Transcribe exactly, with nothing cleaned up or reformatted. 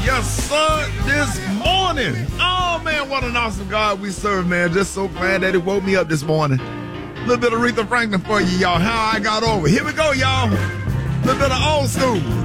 Yes, sir, this morning. Oh, man, what an awesome God we serve, man. Just so glad that He woke me up this morning. A little bit of Aretha Franklin for you, y'all. How I got over. Here we go, y'all. A little bit of old school.